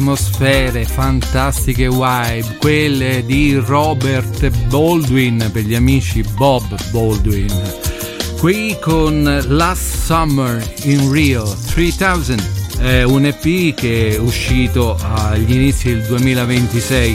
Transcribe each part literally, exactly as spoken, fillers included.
atmosfere, fantastiche vibe, quelle di Robert Baldwin per gli amici Bob Baldwin. Qui con Last Summer in Rio tremila, è un E P che è uscito agli inizi del duemilaventisei,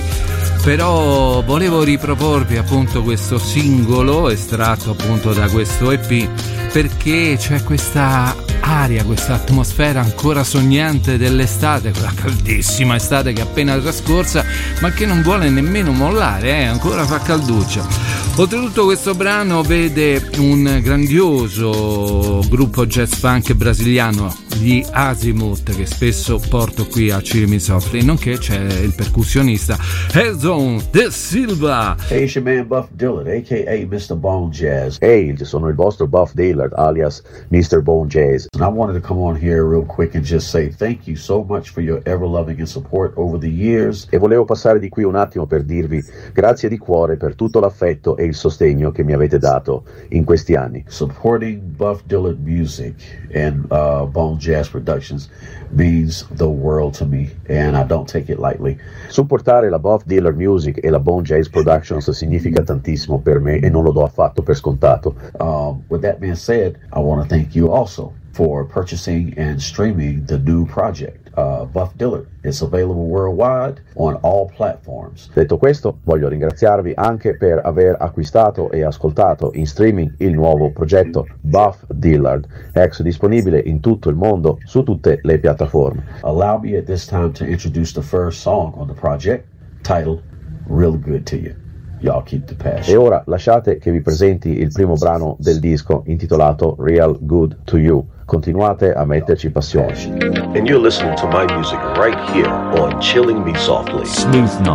però volevo riproporvi appunto questo singolo estratto appunto da questo E P perché c'è questa aria, questa atmosfera ancora sognante dell'estate, quella caldissima estate che è appena trascorsa ma che non vuole nemmeno mollare, eh? Ancora fa calduccia. Oltretutto questo brano vede un grandioso gruppo jazz funk brasiliano, gli Azimuth, che spesso porto qui a Chili Softly, nonché c'è il percussionista Edson De Silva. Hey, it's your man Buff Dillard, a k a. mister Bone Jazz. Hey, sono il vostro Buff Dillard, alias mister Bone Jazz. And I wanted to come on here real quick and just say thank you so much for your ever-loving and support over the years. E volevo passare di qui un attimo per dirvi grazie di cuore per tutto l'affetto e il sostegno che mi avete dato in questi anni. Supporting Buff Dillard music and uh, Bone Jazz Productions means the world to me and I don't take it lightly. Supportare la Buff Dillard Music e la Bone Jazz Productions significa tantissimo per me e non lo do affatto per scontato. Um, with that being said, I want to thank you also for purchasing and streaming the new project. Uh, Buff Dillard. It's available worldwide on all platforms. Detto questo, voglio ringraziarvi anche per aver acquistato e ascoltato in streaming il nuovo progetto Buff Dillard, ex disponibile in tutto il mondo su tutte le piattaforme. Allow me at this time to introduce the first song on the project, titled Real Good to You. Y'all keep the passion. E ora lasciate che vi presenti il primo brano del disco intitolato Real Good to You. Continuate a metterci passione. And you're listening to my music right here on Chilling Me Softly. Smooth Night.